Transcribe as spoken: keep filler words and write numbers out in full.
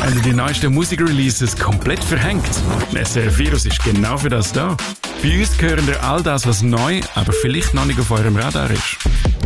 Haben ihr die neuesten Musikreleases komplett verhängt? S R F Virus ist genau für das da. Bei uns hören ihr all das, was neu, aber vielleicht noch nicht auf eurem Radar ist.